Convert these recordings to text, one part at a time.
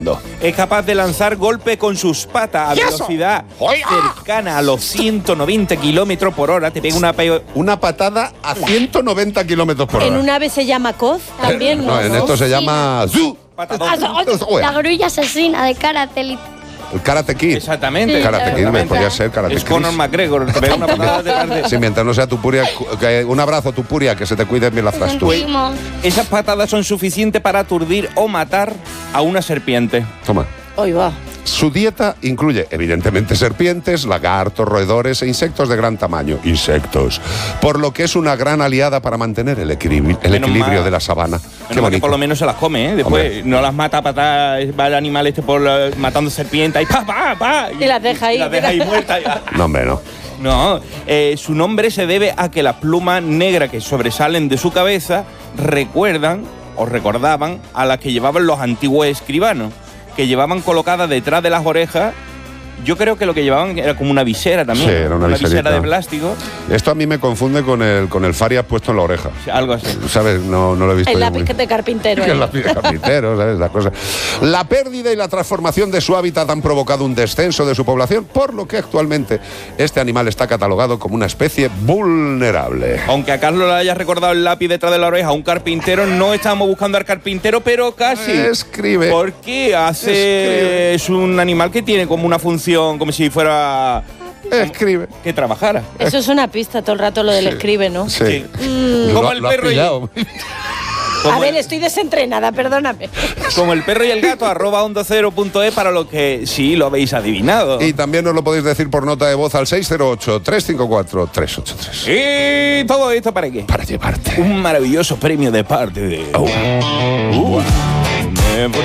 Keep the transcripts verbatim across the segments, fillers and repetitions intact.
Es capaz de lanzar golpes con sus patas a velocidad cercana a los ciento noventa kilómetros por hora. Te pega una, pe- una patada a ciento noventa kilómetros por hora. En un ave se llama coz también, ¿no? No, en esto se llama Zu. La grulla asesina de Karate Elite. El Karate Kid. Exactamente. Sí, Karate Kid, me podría ser Karate Es Kid. Conor McGregor, te pega una patada de tarde. Sí, mientras no sea Tupuria, que un abrazo Tupuria, que se te cuide bien la frase tú. Esas patadas son suficientes para aturdir o matar a una serpiente. Toma. Hoy va. Su dieta incluye, evidentemente, serpientes, lagartos, roedores e insectos de gran tamaño. Insectos. Por lo que es una gran aliada para mantener el, equilibrio, el equilibrio mal. de la sabana. Qué Menos mal que bonito. por lo menos se las come, ¿eh? Después Hombre. no las mata a patadas, va el animal este por la- matando serpientes y pa, pa, pa. Y las deja ahí. Y las deja ahí muertas. No, hombre, no. No, eh, su nombre se debe a que las plumas negras que sobresalen de su cabeza recuerdan o recordaban a las que llevaban los antiguos escribanos, que llevaban colocadas detrás de las orejas. Yo creo que lo que llevaban era como una visera también. Sí, era una visera viserita. de plástico, Esto a mí me confunde con el, con el Farias puesto en la oreja. algo así. ¿Sabes? No, no lo he visto El yo lápiz muy- de carpintero. Que ¿eh? el lápiz de carpintero, ¿sabes? La cosa. La pérdida y la transformación de su hábitat han provocado un descenso de su población, por lo que actualmente este animal está catalogado como una especie vulnerable. Aunque a Carlos le haya recordado el lápiz detrás de la oreja a un carpintero, no estábamos buscando al carpintero, pero casi. Escribe. Porque hace. Escribe. Es un animal que tiene como una función, como si fuera. Escribe. Que trabajara. Eso es una pista todo el rato lo del escribe, ¿no? Sí. Mm. Como Lo- el lo has perro y- pillado. Como A ver, el- estoy desentrenada, perdóname. Como el perro y el gato, arroba onda cero punto es para lo que sí lo habéis adivinado. Y también nos lo podéis decir por nota de voz al seis cero ocho, tres cinco cuatro, tres ocho tres. Y todo esto para qué? Para llevarte. Un maravilloso premio de parte de. Oh. Uh. Eh, pues,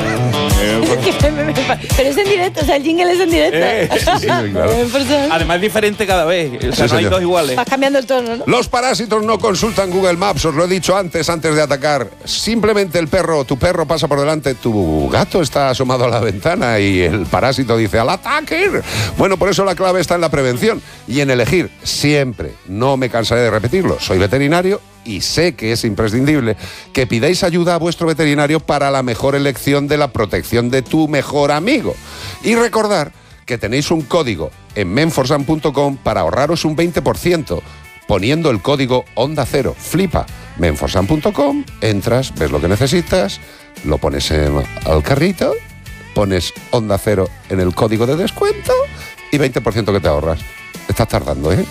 eh, Pero es en directo, o sea, el jingle es en directo. Eh, sí, sí, claro. Eh, por eso. Además, diferente cada vez. O sea, Sí, no hay señor. dos iguales. Vas cambiando el tono, ¿no? Los parásitos no consultan Google Maps, os lo he dicho antes, antes de atacar. Simplemente el perro, tu perro pasa por delante, tu gato está asomado a la ventana y el parásito dice ¡al ataque! Bueno, por eso la clave está en la prevención y en elegir siempre, no me cansaré de repetirlo, soy veterinario y sé que es imprescindible que pidáis ayuda a vuestro veterinario para la mejor elección de la protección de tu mejor amigo. Y recordar que tenéis un código en menforsan punto com para ahorraros un veinte por ciento poniendo el código Onda Cero. Flipa. menforsan punto com, entras, ves lo que necesitas, lo pones en, al carrito, pones Onda Cero en el código de descuento y veinte por ciento que te ahorras. Estás tardando, ¿eh?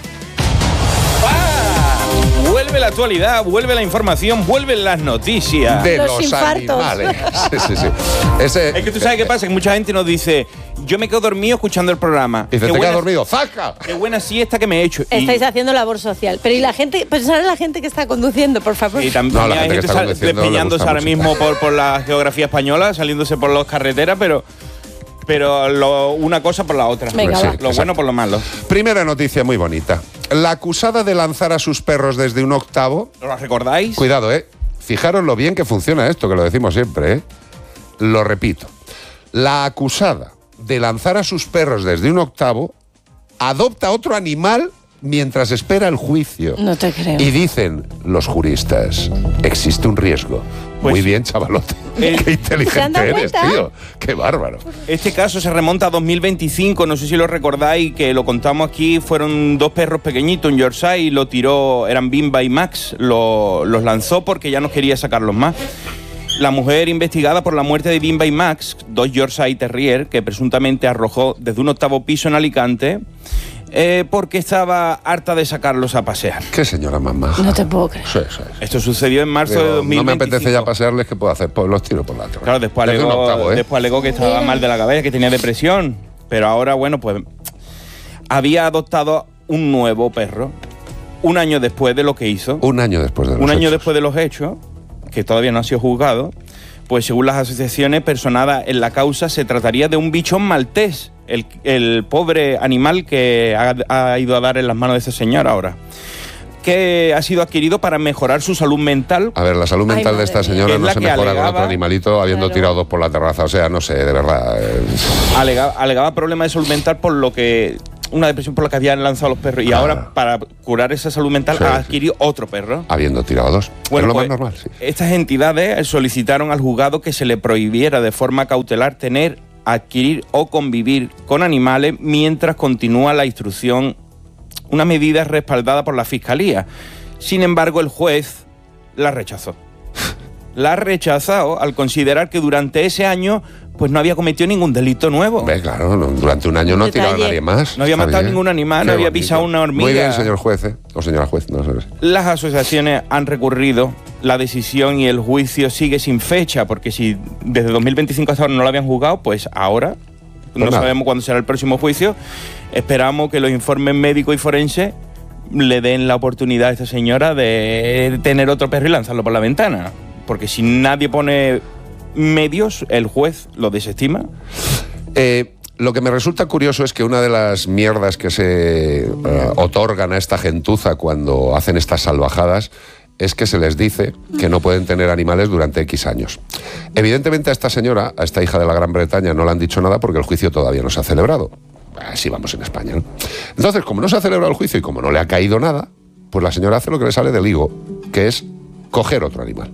Vuelve la actualidad, vuelve la información, vuelven las noticias. De Los los, infartos. animales. Sí, sí, sí. Ese, Es que tú sabes qué pasa, que mucha gente nos dice, yo me quedo dormido escuchando el programa. Dice, Qué te buena- quedas dormido. ¡Zaca! Qué buena siesta que me he hecho. Y- Estáis haciendo labor social. Pero y la gente, pensad en la gente que está conduciendo, por favor. Y también No, la hay gente que gente está sal- conduciendo le despeñándose gusta ahora mucho. mismo por, por la geografía española, saliéndose por las carreteras, pero, pero lo- una cosa por la otra. Venga, Sí, va. Lo exacto. bueno por lo malo. Primera noticia muy bonita. La acusada de lanzar a sus perros desde un octavo. ¿Lo recordáis? Cuidado, ¿eh? Fijaros lo bien que funciona esto, que lo decimos siempre, ¿eh? Lo repito. La acusada de lanzar a sus perros desde un octavo adopta otro animal mientras espera el juicio. No te creo. Y dicen los juristas, existe un riesgo. Pues Muy sí. bien, chavalote. Eh, Qué inteligente dado eres, cuenta? tío. Qué bárbaro. Este caso se remonta a dos mil veinticinco, no sé si lo recordáis, que lo contamos aquí, fueron dos perros pequeñitos, un Yorkshire, y lo tiró, eran Bimba y Max, lo- los lanzó porque ya no quería sacarlos más. La mujer investigada por la muerte de Bimba y Max, dos Yorkshire Terrier, que presuntamente arrojó desde un octavo piso en Alicante, eh, porque estaba harta de sacarlos a pasear. Qué señora mamá. No te puedo creer. Sí, sí, sí. Esto sucedió en marzo de Digo, dos mil no me veinticinco. apetece ya pasearles, ¿qué puedo hacer? Pues los tiro por la torre. Claro, después Desde un alegó, octavo, ¿eh? después alegó que estaba mal de la cabeza, que tenía depresión. Pero ahora, bueno, pues había adoptado un nuevo perro un año después de lo que hizo. Un año después de los Un año hechos. después de los hechos, que todavía no ha sido juzgado, pues según las asociaciones personadas en la causa, se trataría de un bichón maltés, el, el pobre animal que ha, ha ido a dar en las manos de esa señora ahora, que ha sido adquirido para mejorar su salud mental. A ver, la salud Ay, mental de madre esta mía. señora Es no la se que mejora con alegaba- otro animalito habiendo Claro. tirado dos por la terraza. O sea, no sé, de verdad. eh, Alegaba, alegaba problemas de salud mental por lo que una depresión por la que habían lanzado los perros y Ah. ahora para curar esa salud mental Sí, ha sí. adquirido otro perro. Habiendo tirado dos. Bueno, es lo pues, más normal, sí. Estas entidades solicitaron al juzgado que se le prohibiera de forma cautelar tener, adquirir o convivir con animales mientras continúa la instrucción, una medida respaldada por la Fiscalía. Sin embargo, el juez la rechazó. La ha rechazado al considerar que durante ese año pues no había cometido ningún delito nuevo. Hombre, claro, no, durante un año no ha tirado a Detalle. nadie más. No había Está matado bien. ningún animal, Qué no había bonito. pisado una hormiga. Muy bien, señor juez, ¿eh? O señora juez, no sé. Las asociaciones han recurrido, la decisión y el juicio sigue sin fecha, porque si desde dos mil veinticinco hasta ahora no lo habían juzgado, pues ahora no nada. sabemos cuándo será el próximo juicio. Esperamos que los informes médicos y forenses le den la oportunidad a esta señora de tener otro perro y lanzarlo por la ventana. Porque si nadie pone medios, el juez lo desestima. Eh, lo que me resulta curioso es que una de las mierdas que se eh, otorgan a esta gentuza cuando hacen estas salvajadas es que se les dice que no pueden tener animales durante X años. Evidentemente a esta señora, a esta hija de la Gran Bretaña, no le han dicho nada porque el juicio todavía no se ha celebrado. Así vamos en España, ¿no? Entonces, como no se ha celebrado el juicio y como no le ha caído nada, pues la señora hace lo que le sale del higo, que es coger otro animal.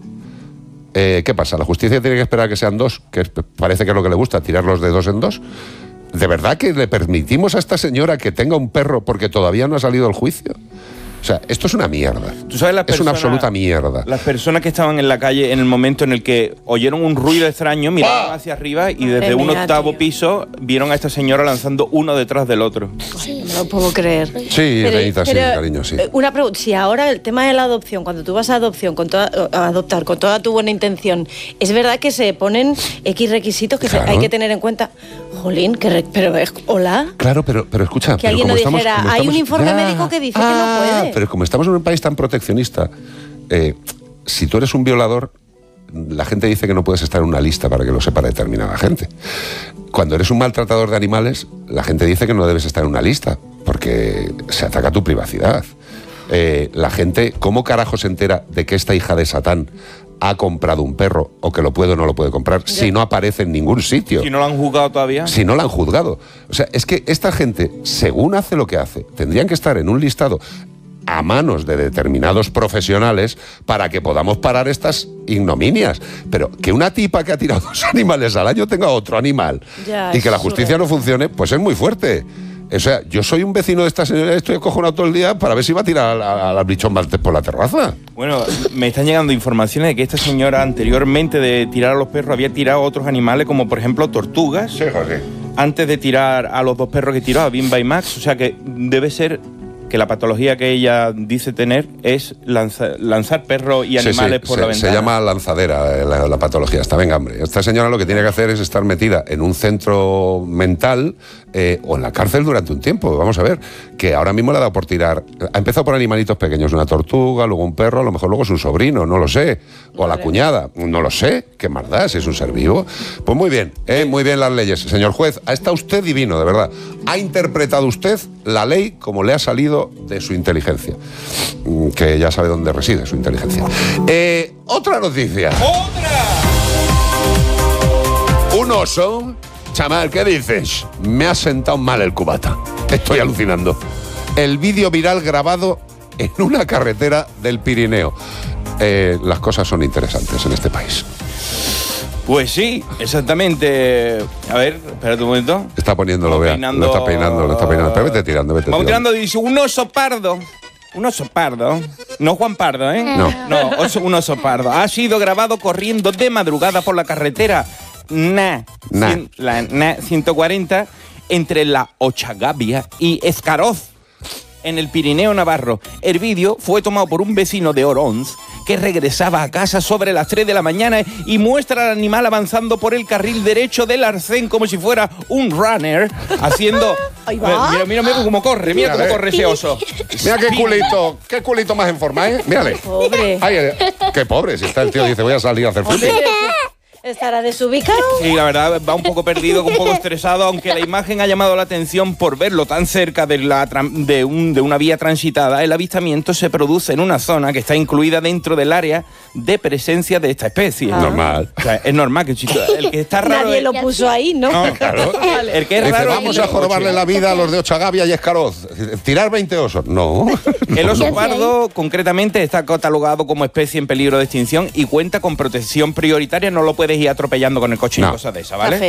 Eh, ¿Qué pasa? ¿La justicia tiene que esperar a que sean dos? Que es- parece que es lo que le gusta, tirarlos de dos en dos. ¿De verdad que le permitimos a esta señora que tenga un perro porque todavía no ha salido el juicio? O sea, esto es una mierda. ¿Tú sabes las es una personas- absoluta mierda. Las personas que estaban en la calle en el momento en el que oyeron un ruido extraño, miraron hacia arriba y desde Madre un mía, octavo tío. piso vieron a esta señora lanzando uno detrás del otro. Ay, no lo puedo creer. Sí, Reita, sí, cariño, sí. eh, Una pregunta, si ahora el tema de la adopción, cuando tú vas a adopción, con toda, a adoptar con toda tu buena intención, es verdad que se ponen X requisitos que se- Claro. hay que tener en cuenta. Jolín, que re- pero es, hola. Claro, pero, pero escucha. Que pero alguien como no estamos- dijera, como hay un estamos- informe médico que dice que no Ah, puede. Pero como estamos en un país tan proteccionista, eh, si tú eres un violador, la gente dice que no puedes estar en una lista para que lo sepa determinada gente. Cuando eres un maltratador de animales, la gente dice que no debes estar en una lista, porque se ataca tu privacidad. Eh, la gente, ¿cómo carajo se entera de que esta hija de Satán ha comprado un perro o que lo puede o no lo puede comprar si no aparece en ningún sitio? Si no lo han juzgado todavía. Si no la han juzgado. O sea, es que esta gente, según hace lo que hace, tendrían que estar en un listado a manos de determinados profesionales para que podamos parar estas ignominias. Pero que una tipa que ha tirado dos animales al año tenga otro animal Ya, y que la es justicia no funcione, pues es muy fuerte. O sea, yo soy un vecino de esta señora y estoy acojonado todo el día para ver si va a tirar al, al, al bichón maltés por la terraza. Bueno, me están llegando informaciones de que esta señora anteriormente de tirar a los perros había tirado a otros animales como por ejemplo tortugas. Sí, José. Antes de tirar a los dos perros que tiró, a Bimba y Max. O sea que debe ser que la patología que ella dice tener es lanza- lanzar perros y Sí, animales sí, por se, la ventana. se llama lanzadera eh, la, la patología. Está, venga, hombre. Esta señora lo que tiene que hacer es estar metida en un centro mental eh, o en la cárcel durante un tiempo. Vamos a ver, que ahora mismo le ha dado por tirar. Ha empezado por animalitos pequeños, una tortuga, luego un perro, a lo mejor luego es un sobrino, no lo sé. O a la cuñada, no lo sé. ¿Qué más da si es un ser vivo? Pues muy bien, eh, muy bien las leyes. Señor juez, ha estado usted divino, de verdad. Ha interpretado usted la ley como le ha salido de su inteligencia. Mm, Que ya sabe dónde reside su inteligencia. Eh, otra noticia. Un oso. Chamal, ¿qué dices? Me ha sentado mal el cubata. Estoy alucinando. El vídeo viral grabado en una carretera del Pirineo. Eh, las cosas son interesantes en este país. Pues sí, exactamente. A ver, espérate un momento. Está poniéndolo, Vamos vea. peinando- Lo está peinando, lo está peinando. Pero vete tirando, vete Vamos tirando. tirando, dice, un oso pardo. Un oso pardo. No Juan Pardo, ¿eh? No. No, oso- un oso pardo. Ha sido grabado corriendo de madrugada por la carretera Na, Na. cien- la Na ciento cuarenta entre la Ochagavia y Escaroz, en el Pirineo Navarro. El vídeo fue tomado por un vecino de Oronz que regresaba a casa sobre las tres de la mañana y muestra al animal avanzando por el carril derecho del arcén como si fuera un runner, haciendo... Ahí va. Mira, mira, mira cómo corre, mira cómo corre ese oso. Mira qué culito, qué culito más en forma, ¿eh? Mírale. Pobre. Ay, eh, qué pobre, si está el tío dice voy a salir a hacer fútbol. Hombre, Estará desubicado. Sí, la verdad va un poco perdido, un poco estresado, aunque la imagen ha llamado la atención por verlo tan cerca de, la, de, un, de una vía transitada. El avistamiento se produce en una zona que está incluida dentro del área de presencia de esta especie. Ah. Normal. O sea, es normal que el que está raro... Nadie es, lo puso ahí, ¿no? no, claro. El que es Dice, raro vamos es a jorobarle la vida a los de Ochagavia y Escaroz. Tirar veinte osos. No. El oso ¿Qué pardo, concretamente, está catalogado como especie en peligro de extinción y cuenta con protección prioritaria. No lo puedes ir atropellando con el coche No. y cosas de esas, ¿vale?